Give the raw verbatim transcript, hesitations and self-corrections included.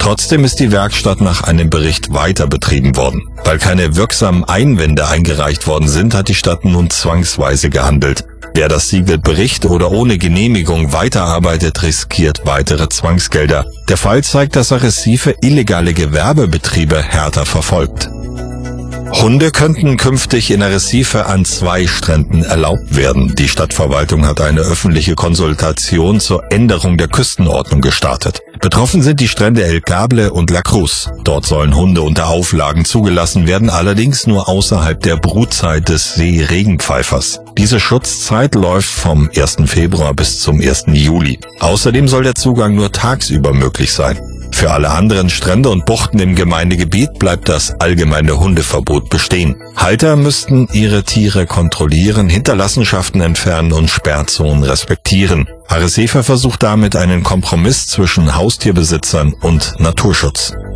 Trotzdem ist die Werkstatt nach einem Bericht weiter betrieben worden. Weil keine wirksamen Einwände eingereicht worden sind, hat die Stadt nun zwangsweise gehandelt. Wer das Siegel-Bericht oder ohne Genehmigung weiterarbeitet, riskiert weitere Zwangsgelder. Der Fall zeigt, dass Arrecife illegale Gewerbebetriebe härter verfolgt. Hunde könnten künftig in Arrecife an zwei Stränden erlaubt werden. Die Stadtverwaltung hat eine öffentliche Konsultation zur Änderung der Küstenordnung gestartet. Betroffen sind die Strände El Cable und La Cruz. Dort sollen Hunde unter Auflagen zugelassen werden, allerdings nur außerhalb der Brutzeit des Seeregenpfeifers. Diese Schutzzeit läuft vom ersten Februar bis zum ersten Juli. Außerdem soll der Zugang nur tagsüber möglich sein. Für alle anderen Strände und Buchten im Gemeindegebiet bleibt das allgemeine Hundeverbot bestehen. Halter müssten ihre Tiere kontrollieren, Hinterlassenschaften entfernen und Sperrzonen respektieren. Arrecife versucht damit einen Kompromiss zwischen Haustierbesitzern und Naturschutz.